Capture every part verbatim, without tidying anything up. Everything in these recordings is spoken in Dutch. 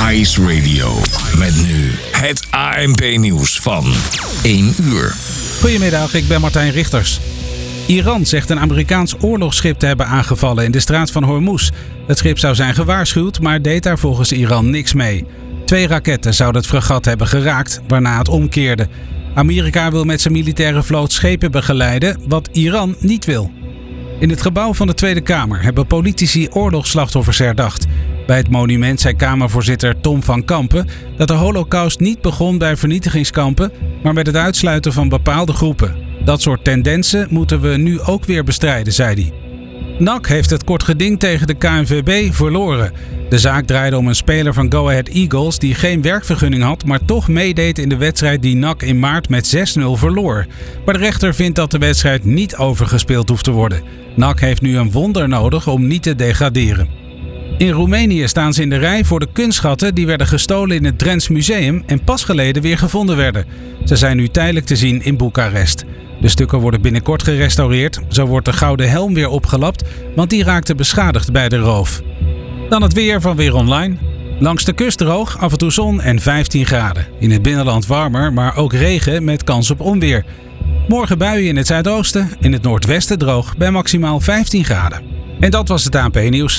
Ice Radio. Met nu het A N P-nieuws van één uur. Goedemiddag, ik ben Martijn Richters. Iran zegt een Amerikaans oorlogsschip te hebben aangevallen in de straat van Hormuz. Het schip zou zijn gewaarschuwd, maar deed daar volgens Iran niks mee. Twee raketten zouden het fregat hebben geraakt, waarna het omkeerde. Amerika wil met zijn militaire vloot schepen begeleiden, wat Iran niet wil. In het gebouw van de Tweede Kamer hebben politici oorlogsslachtoffers herdacht. Bij het monument zei Kamervoorzitter Tom van Kampen dat de Holocaust niet begon bij vernietigingskampen, maar met het uitsluiten van bepaalde groepen. Dat soort tendensen moeten we nu ook weer bestrijden, zei hij. N A C heeft het kort geding tegen de K N V B verloren. De zaak draaide om een speler van Go Ahead Eagles die geen werkvergunning had, maar toch meedeed in de wedstrijd die N A C in maart met zes nul verloor. Maar de rechter vindt dat de wedstrijd niet overgespeeld hoeft te worden. N A C heeft nu een wonder nodig om niet te degraderen. In Roemenië staan ze in de rij voor de kunstschatten die werden gestolen in het Drents Museum en pas geleden weer gevonden werden. Ze zijn nu tijdelijk te zien in Boekarest. De stukken worden binnenkort gerestaureerd. Zo wordt de gouden helm weer opgelapt, want die raakte beschadigd bij de roof. Dan het weer van Weer Online. Langs de kust droog, af en toe zon en vijftien graden. In het binnenland warmer, maar ook regen met kans op onweer. Morgen buien in het zuidoosten, in het noordwesten droog bij maximaal vijftien graden. En dat was het A N P-nieuws.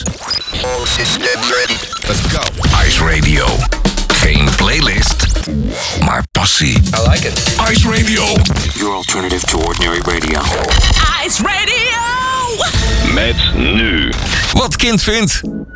Let's go. Ice Radio. Geen playlist, maar passie. I like it. Ice Radio. Your alternative to ordinary radio. Ice Radio! Met nu. Wat kind vindt.